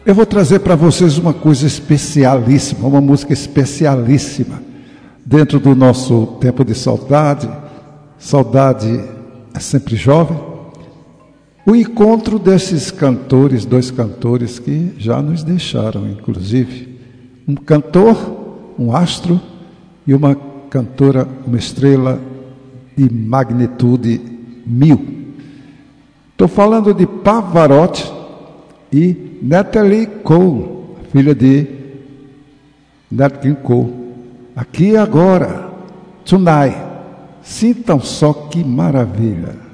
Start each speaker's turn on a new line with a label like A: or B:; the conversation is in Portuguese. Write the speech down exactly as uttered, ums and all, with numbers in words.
A: Eu vou trazer para vocês uma coisa especialíssima, uma música especialíssima, dentro do nosso tempo de saudade. Saudade é sempre jovem. O encontro desses cantores, dois cantores que já nos deixaram, inclusive. Um cantor, um astro, e uma cantora, uma estrela de magnitude mil. Estou falando de Pavarotti e Natalie Cole, filha de Nat King Cole. Aqui e agora, Tonight. Sintam só que maravilha.